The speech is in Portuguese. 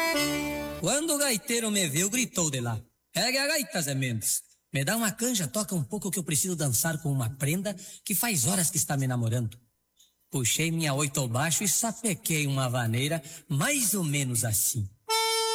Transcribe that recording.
Quando o gaiteiro me viu, gritou de lá: pegue a gaita, Zé Mendes. Me dá uma canja, toca um pouco que eu preciso dançar com uma prenda que faz horas que está me namorando. Puxei minha 8 ao baixo e sapequei uma vaneira mais ou menos assim.